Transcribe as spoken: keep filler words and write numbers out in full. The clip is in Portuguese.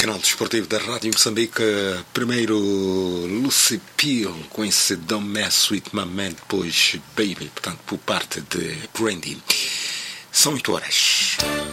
Canal Desportivo da Rádio Moçambique. Primeiro Lucy Peel com esse Don't Mess With My Man, depois Baby, portanto por parte de Brandy. São oito horas.